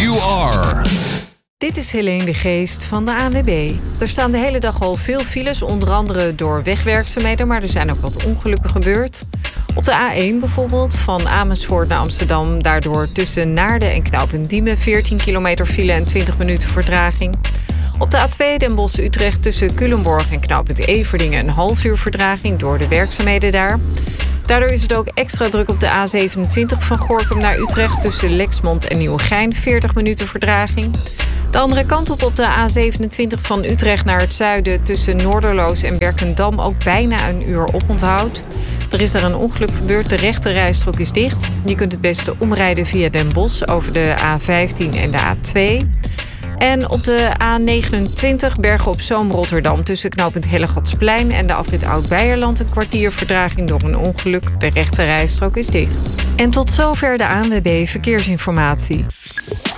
you are. Dit is Helene de Geest van de ANWB. Er staan de hele dag al veel files, onder andere door wegwerkzaamheden, maar er zijn ook wat ongelukken gebeurd. Op de A1 bijvoorbeeld, van Amersfoort naar Amsterdam, daardoor tussen Naarden en Knooppunt Diemen 14 kilometer file en 20 minuten vertraging. Op de A2 Den Bosch-Utrecht tussen Culemborg en Knooppunt Everdingen een half uur vertraging door de werkzaamheden daar. Daardoor is het ook extra druk op de A27 van Gorinchem naar Utrecht tussen Lexmond en Nieuwegein 40 minuten vertraging. De andere kant op de A27 van Utrecht naar het zuiden tussen Noorderloos en Werkendam ook bijna een uur oponthoud. Er is daar een ongeluk gebeurd, de rechte rijstrook is dicht. Je kunt het beste omrijden via Den Bosch over de A15 en de A2. En op de A29 Bergen op Zoom Rotterdam tussen knooppunt Hellegatsplein en de afrit Oud-Beierland een kwartier vertraging door een ongeluk. De rechte rijstrook is dicht. En tot zover de ANWB Verkeersinformatie.